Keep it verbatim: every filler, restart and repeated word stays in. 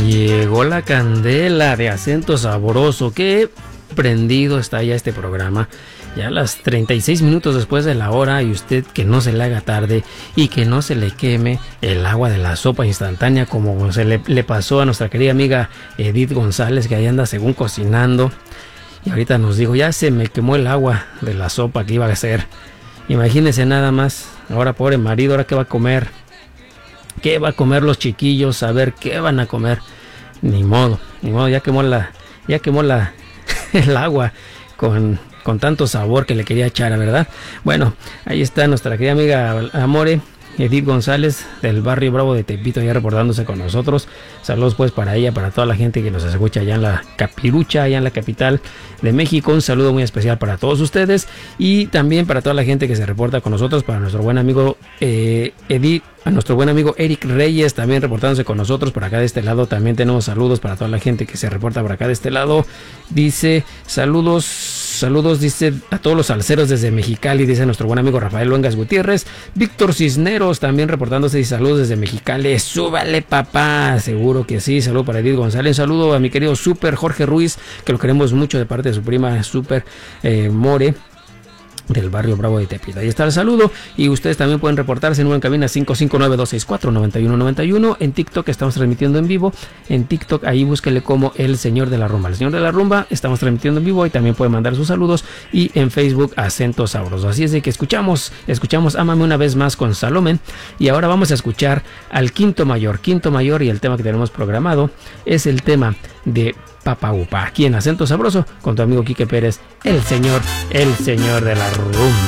Llegó la candela de Acento Sabroso. Qué prendido está ya este programa. Ya las treinta y seis minutos después de la hora, y usted que no se le haga tarde y que no se le queme el agua de la sopa instantánea como se le, le pasó a nuestra querida amiga Edith González, que ahí anda según cocinando. Y ahorita nos dijo, ya se me quemó el agua de la sopa que iba a hacer. Imagínense nada más. Ahora, pobre marido, ¿ahora qué va a comer? ¿Qué va a comer los chiquillos? A ver, ¿qué van a comer? Ni modo, ni modo, ya quemó la, ya quemó la, el agua con, con tanto sabor que le quería echar, ¿verdad? Bueno, ahí está nuestra querida amiga Amore, Edith González, del barrio Bravo de Tepito, ya reportándose con nosotros. Saludos pues para ella, para toda la gente que nos escucha allá en la Capirucha, allá en la capital de México. Un saludo muy especial para todos ustedes y también para toda la gente que se reporta con nosotros, para nuestro buen amigo eh, Edith, a nuestro buen amigo Eric Reyes, también reportándose con nosotros por acá de este lado. También tenemos saludos para toda la gente que se reporta por acá de este lado. Dice, saludos, saludos, dice a todos los salseros desde Mexicali, dice nuestro buen amigo Rafael Luengas Gutiérrez. Víctor Cisneros también reportándose y saludos desde Mexicali. Súbale, papá, seguro que sí. Saludo para Edith González, saludo a mi querido Super Jorge Ruiz, que lo queremos mucho, de parte de su prima Super eh, More, del barrio Bravo de Tepito. Ahí está el saludo, y ustedes también pueden reportarse en una cabina cinco cinco nueve dos seis cuatro nueve uno nueve uno. En TikTok estamos transmitiendo en vivo. En TikTok ahí búsquele como El Señor de la Rumba. El Señor de la Rumba, estamos transmitiendo en vivo y también pueden mandar sus saludos. Y en Facebook, Acento Sabroso. Así es de que escuchamos, escuchamos Ámame una vez más con Salomé. Y ahora vamos a escuchar al Quinto Mayor. Quinto Mayor, y el tema que tenemos programado es el tema de Papa Upa, aquí en Acento Sabroso, con tu amigo Quique Pérez, el señor, el señor de la rumba.